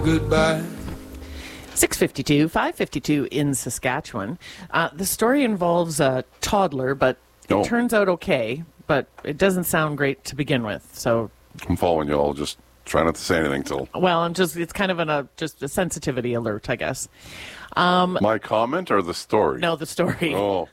goodbye. 6:52, 5:52 in Saskatchewan. The story involves a toddler, but it turns out okay, but it doesn't sound great to begin with. So I'm following you all. Just try not to say anything till. Well, it's kind of just a sensitivity alert, I guess. My comment or the story? No, the story. Oh.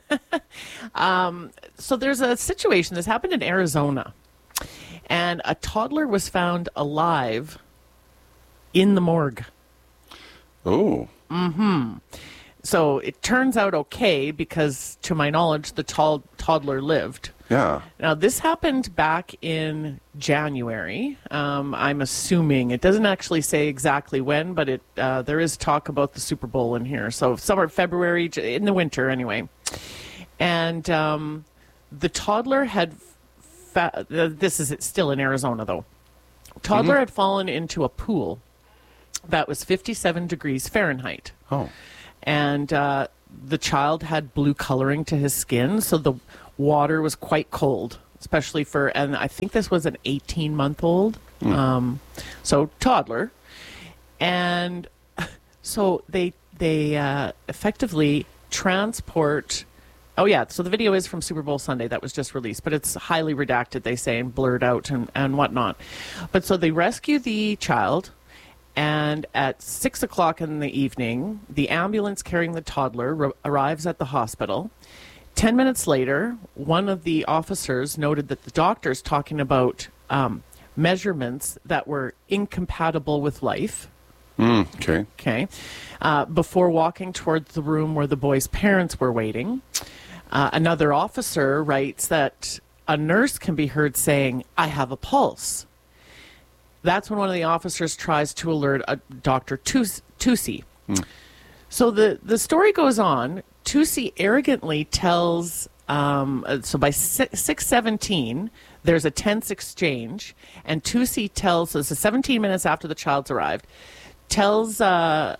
So there's a situation. This happened in Arizona, and a toddler was found alive in the morgue. Oh. Mm-hmm. So it turns out okay because, to my knowledge, the toddler lived. Yeah. Now, this happened back in January. I'm assuming. It doesn't actually say exactly when, but there is talk about the Super Bowl in here. So summer, February, in the winter anyway. And the toddler had... this is still in Arizona, though. Toddler had fallen into a pool that was 57 degrees Fahrenheit. Oh. And the child had blue coloring to his skin, so the water was quite cold, especially and I think this was an 18-month-old, so toddler. And so they effectively transport... Oh, yeah, so the video is from Super Bowl Sunday that was just released, but it's highly redacted, they say, and blurred out and whatnot. But so they rescue the child... And at 6 o'clock in the evening, the ambulance carrying the toddler arrives at the hospital. 10 minutes later, one of the officers noted that the doctor's talking about measurements that were incompatible with life. Okay. Okay. Before walking towards the room where the boy's parents were waiting, another officer writes that a nurse can be heard saying, "I have a pulse." That's when one of the officers tries to alert Dr. Tusi. So the story goes on. Tusi arrogantly tells, so by 6:17, there's a tense exchange, and Tusi tells us, 17 minutes after the child's arrived, tells the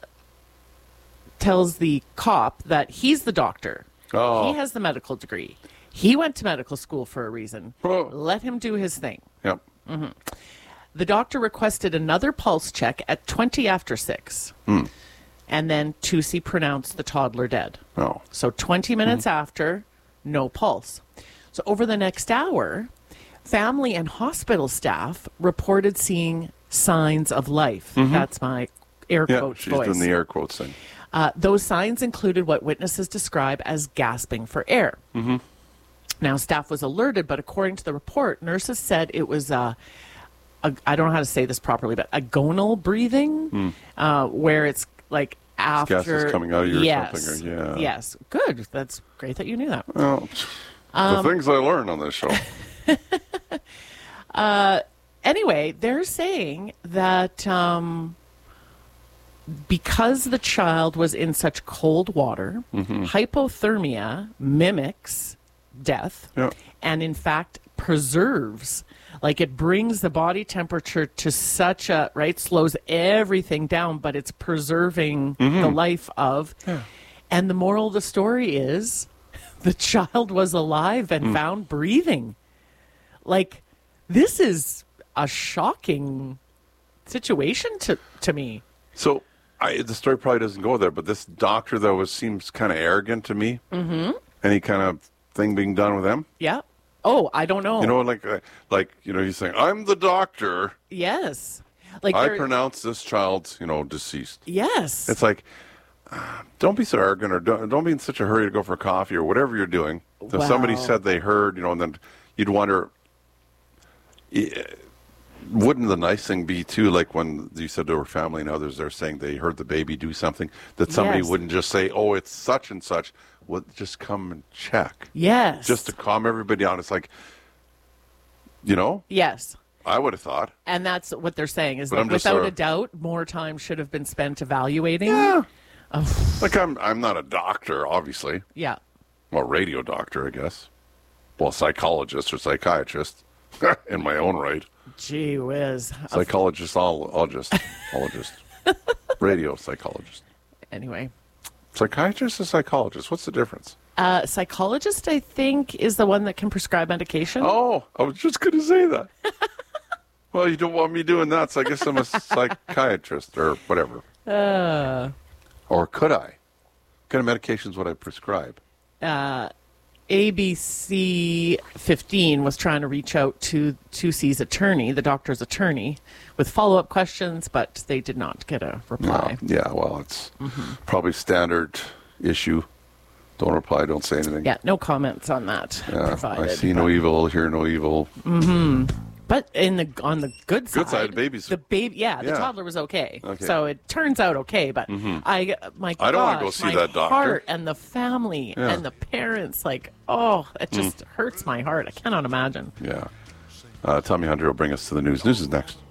cop that he's the doctor. Oh. He has the medical degree. He went to medical school for a reason. Oh. Let him do his thing. Yep. Mm-hmm. The doctor requested another pulse check at 20 after 6. And then Tusi pronounced the toddler dead. Oh. So 20 minutes after, no pulse. So over the next hour, family and hospital staff reported seeing signs of life. That's my air quote she's voice. doing the air quotes thing. Those signs included what witnesses describe as gasping for air. Now, staff was alerted, but according to the report, nurses said it was... I don't know how to say this properly, but agonal breathing, where it's like after... Gas is coming out of you or something. Or, Yes. Good. That's great that you knew that. Well, the things I learn on this show. Anyway, they're saying that because the child was in such cold water, hypothermia mimics death and, in fact, preserves... Like, it brings the body temperature to such a, slows everything down, but it's preserving the life of. Yeah. And the moral of the story is the child was alive and found breathing. Like, this is a shocking situation to me. So, the story probably doesn't go there, but this doctor, though, seems kind of arrogant to me. Any kind of thing being done with him? Yeah. Oh, I don't know. You know, like he's saying, "I'm the doctor." Yes. I pronounce this child, deceased. Yes. It's like, don't be so arrogant, or don't be in such a hurry to go for coffee or whatever you're doing. So somebody said they heard, and then you'd wonder, wouldn't the nice thing be too, like when you said to her family and others, they're saying they heard the baby do something, that somebody wouldn't just say, "Oh, it's such and such." Well, just come and check. Yes. Just to calm everybody down. It's like, Yes. I would have thought. And that's what they're saying, is that without a doubt, more time should have been spent evaluating. Yeah. Like, I'm not a doctor, obviously. Yeah. Well, radio doctor, I guess. Well, psychologist or psychiatrist in my own right. Gee whiz. Psychologist, ologist. Radio psychologist. Anyway. Psychiatrist or psychologist? What's the difference? Psychologist, I think, is the one that can prescribe medication. Oh, I was just going to say that. Well, you don't want me doing that, so I guess I'm a psychiatrist or whatever. Or could I? What kind of medications would I prescribe? ABC 15 was trying to reach out to 2C's attorney, the doctor's attorney, with follow-up questions, but they did not get a reply. No. Yeah, well, it's probably standard issue. Don't reply, don't say anything. Yeah, no comments on that provided. I see no evil, hear no evil. But on the good side, babies. The baby, the toddler was okay. Okay. So it turns out okay. But I don't want to go see that doctor. Heart and the family and the parents, it just hurts my heart. I cannot imagine. Yeah. Tommy Hunter will bring us to the news. News is next.